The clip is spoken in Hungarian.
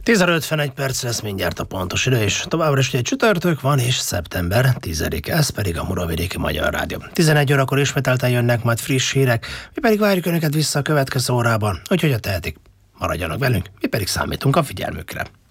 10:51 perc lesz mindjárt a pontos idő, és továbbra is ugye csütörtök van, és szeptember 10-e, ez pedig a Muravidéki Magyar Rádió. 11 órakor ismételten jönnek majd friss hírek, mi pedig várjuk önöket vissza a következő órában, úgyhogy ha tehetik, maradjanak velünk, mi pedig számítunk a figyelmükre.